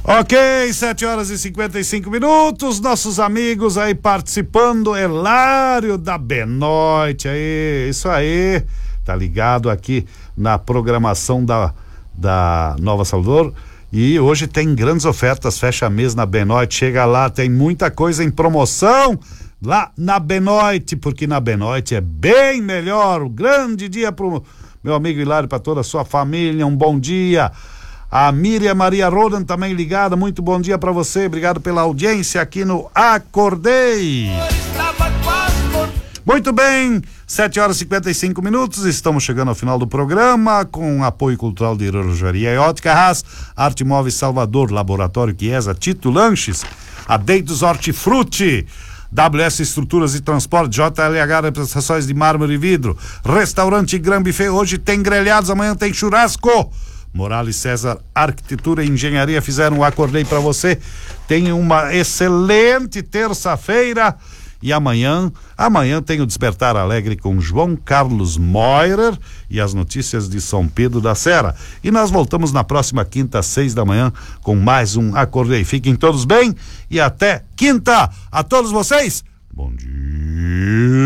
Ok, 7h55, nossos amigos aí participando, Hilário da Benoite aí, isso aí, tá ligado aqui na programação da Nova Salvador, e hoje tem grandes ofertas, fecha mês na Benoite, chega lá, tem muita coisa em promoção lá na Benoite, porque na Benoite é bem melhor. Um grande dia pro meu amigo Hilário, para toda a sua família, um bom dia. A Miriam Maria Rodan também ligada, muito bom dia para você, obrigado pela audiência aqui no Acordei. Muito bem, 7h55, estamos chegando ao final do programa, com apoio cultural de Relojaria e Ótica Haas, Arte Móveis Salvador, Laboratório Chiesa, Tito Lanches, Adeitos Hortifruti, WS Estruturas e Transporte, JLH Representações de Mármore e Vidro, Restaurante Gran Buffet, hoje tem grelhados, amanhã tem churrasco. Morales César Arquitetura e Engenharia fizeram o Acordei para você. Tenha uma excelente terça-feira e amanhã tem o Despertar Alegre com João Carlos Moirer e as notícias de São Pedro da Serra. E nós voltamos na próxima quinta às 6h com mais um Acordei. Fiquem todos bem e até quinta. A todos vocês, bom dia.